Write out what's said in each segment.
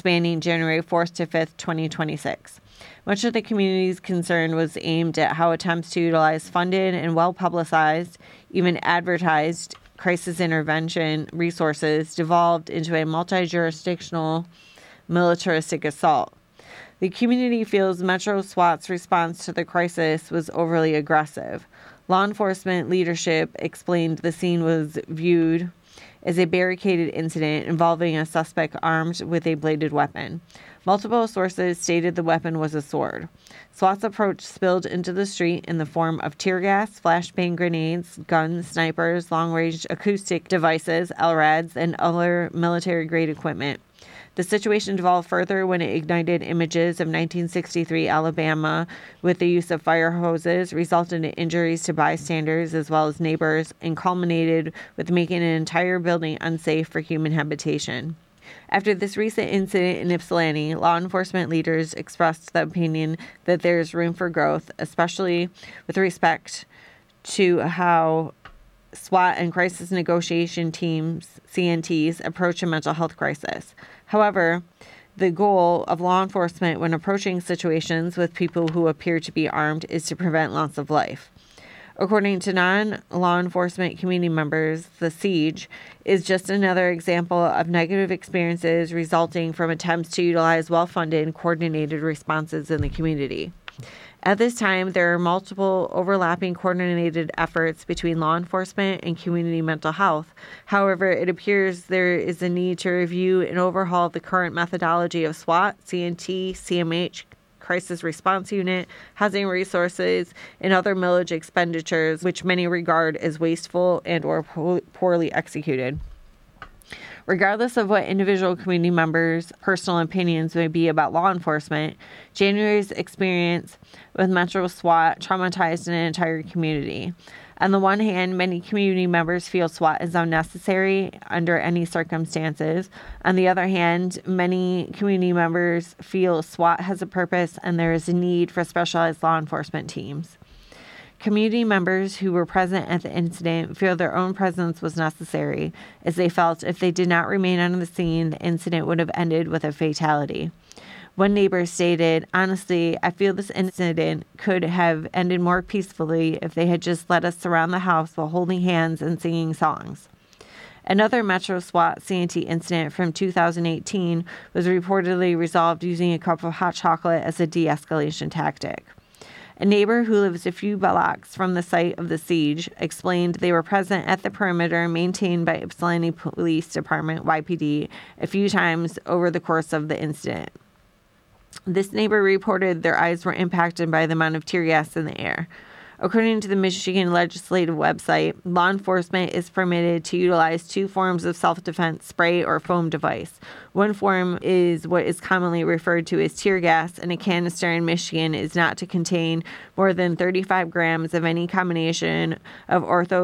spanning January 4th to 5th, 2026. Much of the community's concern was aimed at how attempts to utilize funded and well-publicized, even advertised, crisis intervention resources devolved into a multi-jurisdictional militaristic assault. The community feels Metro SWAT's response to the crisis was overly aggressive. Law enforcement leadership explained the scene was viewed as a barricaded incident involving a suspect armed with a bladed weapon. Multiple sources stated the weapon was a sword. SWAT's approach spilled into the street in the form of tear gas, flashbang grenades, guns, snipers, long-range acoustic devices, LRADs, and other military-grade equipment. The situation devolved further when it ignited images of 1963 Alabama with the use of fire hoses, resulted in injuries to bystanders as well as neighbors, and culminated with making an entire building unsafe for human habitation. After this recent incident in Ypsilanti, law enforcement leaders expressed the opinion that there is room for growth, especially with respect to how SWAT and crisis negotiation teams, CNTs, approach a mental health crisis. However, the goal of law enforcement when approaching situations with people who appear to be armed is to prevent loss of life. According to non-law enforcement community members, the siege is just another example of negative experiences resulting from attempts to utilize well-funded and coordinated responses in the community. At this time, there are multiple overlapping coordinated efforts between law enforcement and community mental health. However, it appears there is a need to review and overhaul the current methodology of SWAT, CNT, CMH, Crisis Response Unit, housing resources, and other millage expenditures, which many regard as wasteful and or poorly executed. Regardless of what individual community members' personal opinions may be about law enforcement, January's experience with Metro SWAT traumatized an entire community. On the one hand, many community members feel SWAT is unnecessary under any circumstances. On the other hand, many community members feel SWAT has a purpose and there is a need for specialized law enforcement teams. Community members who were present at the incident feel their own presence was necessary, as they felt if they did not remain on the scene, the incident would have ended with a fatality. One neighbor stated, "Honestly, I feel this incident could have ended more peacefully if they had just let us surround the house while holding hands and singing songs." Another Metro SWAT CNT incident from 2018 was reportedly resolved using a cup of hot chocolate as a de-escalation tactic. A neighbor who lives a few blocks from the site of the siege explained they were present at the perimeter maintained by Ypsilanti Police Department, YPD, a few times over the course of the incident. This neighbor reported their eyes were impacted by the amount of tear gas in the air. According to the Michigan legislative website, law enforcement is permitted to utilize two forms of self-defense, spray or foam device. One form is what is commonly referred to as tear gas, and a canister in Michigan is not to contain more than 35 grams of any combination of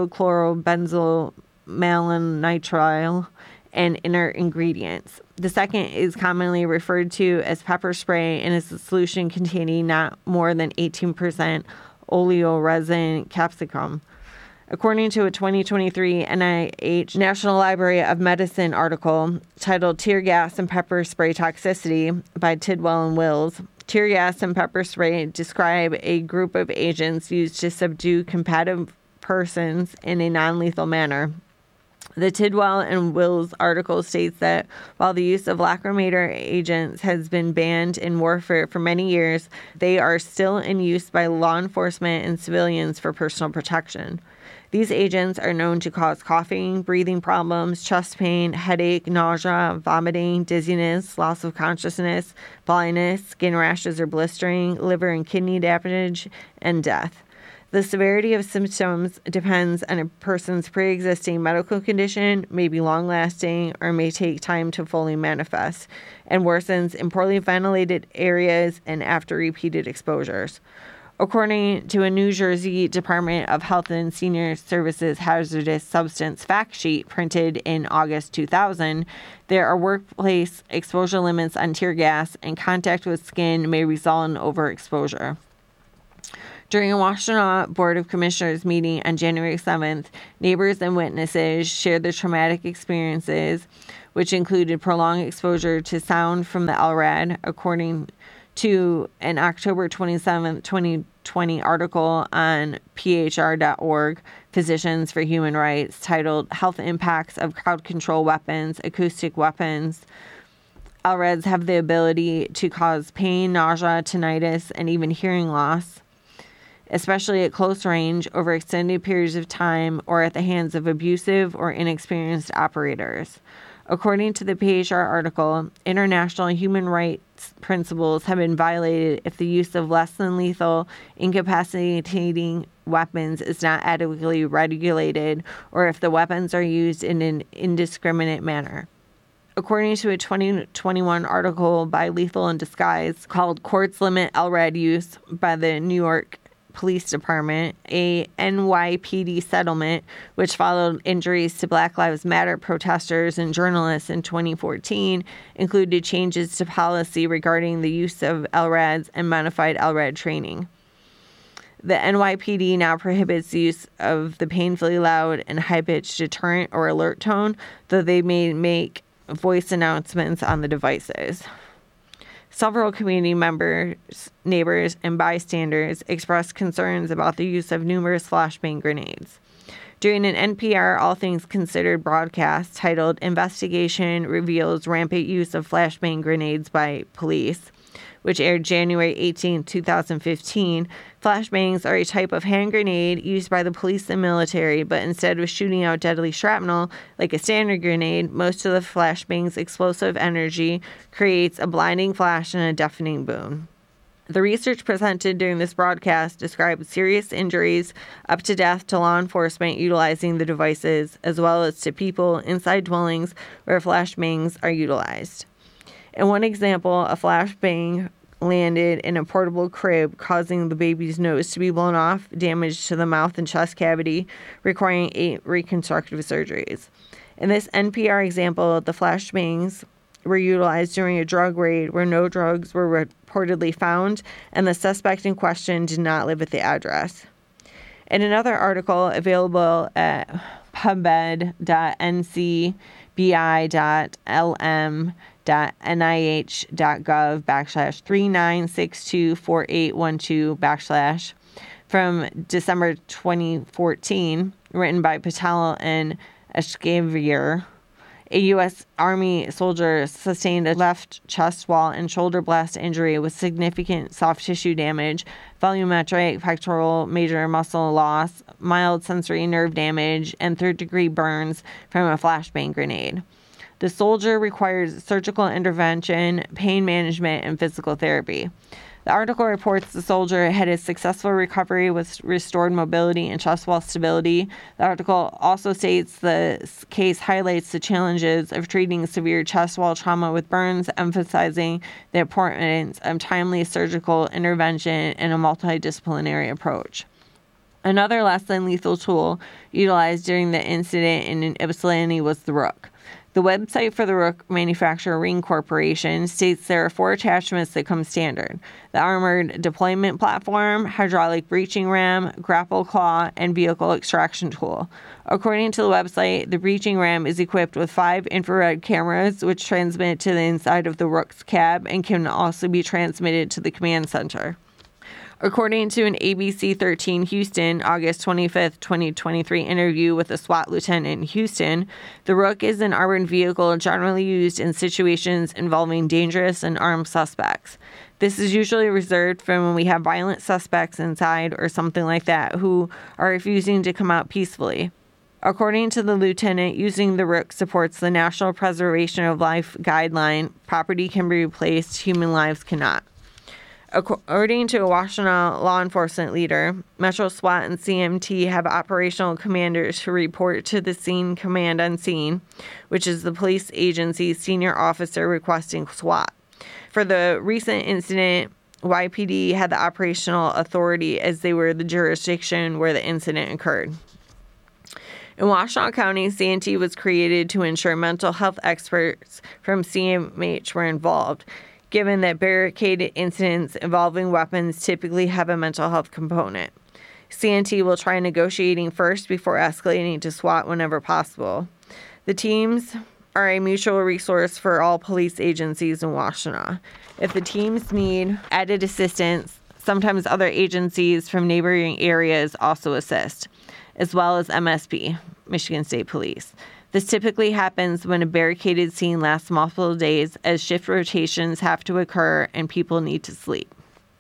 orthochlorobenzylmalonitrile and inert ingredients. The second is commonly referred to as pepper spray and is a solution containing not more than 18% oleoresin capsicum. According to a 2023 NIH National Library of Medicine article titled Tear Gas and Pepper Spray Toxicity by Tidwell and Wills, tear gas and pepper spray describe a group of agents used to subdue combative persons in a non-lethal manner. The Tidwell and Wills article states that while the use of lacrimator agents has been banned in warfare for many years, they are still in use by law enforcement and civilians for personal protection. These agents are known to cause coughing, breathing problems, chest pain, headache, nausea, vomiting, dizziness, loss of consciousness, blindness, skin rashes or blistering, liver and kidney damage, and death. The severity of symptoms depends on a person's pre-existing medical condition, may be long-lasting, or may take time to fully manifest, and worsens in poorly ventilated areas and after repeated exposures. According to a New Jersey Department of Health and Senior Services hazardous substance fact sheet printed in August 2000, there are workplace exposure limits on tear gas, and contact with skin may result in overexposure. During a Washtenaw Board of Commissioners meeting on January 7th, neighbors and witnesses shared their traumatic experiences, which included prolonged exposure to sound from the LRAD, according to an October 27, 2020 article on phr.org, Physicians for Human Rights, titled Health Impacts of Crowd Control Weapons, Acoustic Weapons. LRADs have the ability to cause pain, nausea, tinnitus, and even hearing loss, especially at close range, over extended periods of time, or at the hands of abusive or inexperienced operators. According to the PHR article, international human rights principles have been violated if the use of less than lethal, incapacitating weapons is not adequately regulated, or if the weapons are used in an indiscriminate manner. According to a 2021 article by Lethal in Disguise called Courts Limit LRAD Use by the New York Police Department, a NYPD settlement, which followed injuries to Black Lives Matter protesters and journalists in 2014, included changes to policy regarding the use of LRADs and modified LRAD training. The NYPD now prohibits the use of the painfully loud and high-pitched deterrent or alert tone, though they may make voice announcements on the devices. Several community members, neighbors, and bystanders expressed concerns about the use of numerous flashbang grenades. During an NPR All Things Considered broadcast titled Investigation Reveals Rampant Use of Flashbang Grenades by Police, which aired January 18, 2015, flashbangs are a type of hand grenade used by the police and military, but instead of shooting out deadly shrapnel like a standard grenade, most of the flashbang's explosive energy creates a blinding flash and a deafening boom. The research presented during this broadcast described serious injuries up to death to law enforcement utilizing the devices, as well as to people inside dwellings where flashbangs are utilized. In one example, a flashbang landed in a portable crib, causing the baby's nose to be blown off, damage to the mouth and chest cavity, requiring 8 reconstructive surgeries. In this NPR example, the flashbangs were utilized during a drug raid where no drugs were reportedly found, and the suspect in question did not live at the address. In another article available at pubmed.nih.gov/39624812/ from December 2014, written by Patel and Eshkavier, a U.S. Army soldier sustained a left chest wall and shoulder blast injury with significant soft tissue damage, volumetric pectoral major muscle loss, mild sensory nerve damage, and third-degree burns from a flashbang grenade. The soldier requires surgical intervention, pain management, and physical therapy. The article reports the soldier had a successful recovery with restored mobility and chest wall stability. The article also states the case highlights the challenges of treating severe chest wall trauma with burns, emphasizing the importance of timely surgical intervention and a multidisciplinary approach. Another less than lethal tool utilized during the incident in Ypsilanti was the Rook. The website for the Rook manufacturer Ring Corporation states there are 4 attachments that come standard: the armored deployment platform, hydraulic breaching ram, grapple claw, and vehicle extraction tool. According to the website, the breaching ram is equipped with 5 infrared cameras, which transmit to the inside of the Rook's cab and can also be transmitted to the command center. According to an ABC 13 Houston, August 25, 2023 interview with a SWAT lieutenant in Houston, the Rook is an armored vehicle generally used in situations involving dangerous and armed suspects. This is usually reserved for when we have violent suspects inside or something like that who are refusing to come out peacefully. According to the lieutenant, using the Rook supports the National Preservation of Life guideline: property can be replaced, human lives cannot. According to a Washtenaw law enforcement leader, Metro SWAT and CMT have operational commanders who report to the Scene Command on Scene, which is the police agency's senior officer requesting SWAT. For the recent incident, YPD had the operational authority as they were the jurisdiction where the incident occurred. In Washtenaw County, CNT was created to ensure mental health experts from CMH were involved. given that barricaded incidents involving weapons typically have a mental health component. CNT will try negotiating first before escalating to SWAT whenever possible. The teams are a mutual resource for all police agencies in Washtenaw. If the teams need added assistance, sometimes other agencies from neighboring areas also assist, as well as MSP, Michigan State Police. This typically happens when a barricaded scene lasts multiple days, as shift rotations have to occur and people need to sleep.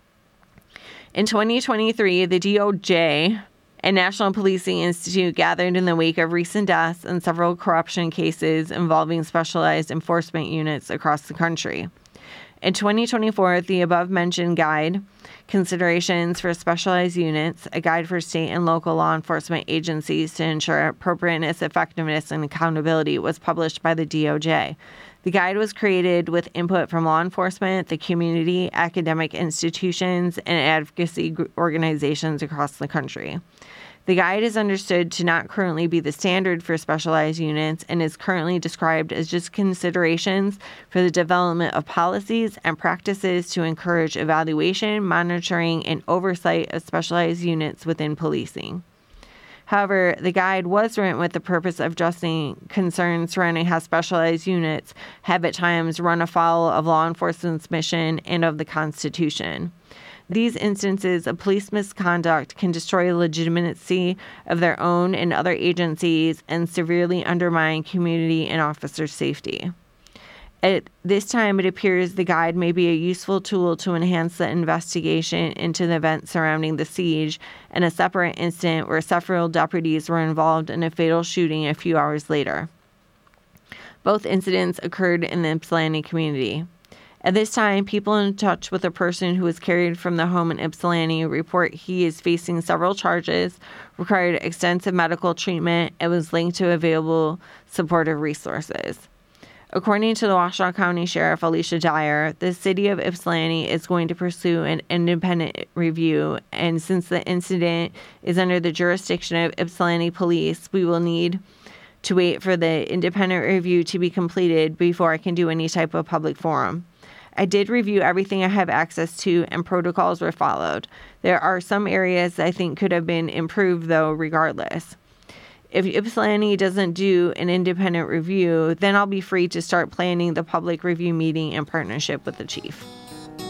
In 2023, the DOJ and National Policing Institute gathered in the wake of recent deaths and several corruption cases involving specialized enforcement units across the country. In 2024, the above-mentioned guide, Considerations for Specialized Units, a guide for state and local law enforcement agencies to ensure appropriateness, effectiveness, and accountability, was published by the DOJ. The guide was created with input from law enforcement, the community, academic institutions, and advocacy organizations across the country. The guide is understood to not currently be the standard for specialized units and is currently described as just considerations for the development of policies and practices to encourage evaluation, monitoring, and oversight of specialized units within policing. However, the guide was written with the purpose of addressing concerns surrounding how specialized units have at times run afoul of law enforcement's mission and of the Constitution. These instances of police misconduct can destroy the legitimacy of their own and other agencies and severely undermine community and officer safety. At this time, it appears the guide may be a useful tool to enhance the investigation into the events surrounding the siege and a separate incident where several deputies were involved in a fatal shooting a few hours later. Both incidents occurred in the Ypsilanti community. At this time, people in touch with a person who was carried from the home in Ypsilanti report he is facing several charges, required extensive medical treatment, and was linked to available supportive resources. According to the Washtenaw County Sheriff Alicia Dyer, the city of Ypsilanti is going to pursue an independent review, and since the incident is under the jurisdiction of Ypsilanti Police, we will need to wait for the independent review to be completed before I can do any type of public forum. I did review everything I have access to, and protocols were followed. There are some areas I think could have been improved, though, regardless. If Ypsilanti doesn't do an independent review, then I'll be free to start planning the public review meeting in partnership with the chief.